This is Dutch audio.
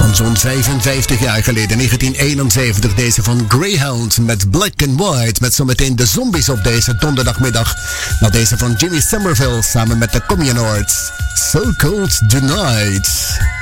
Zo'n 55 jaar geleden, 1971, deze van Greyhound met Black and White. Met zometeen de Zombies op deze donderdagmiddag. Nou, deze van Jimmy Somerville samen met de Communards. So Cold Tonight.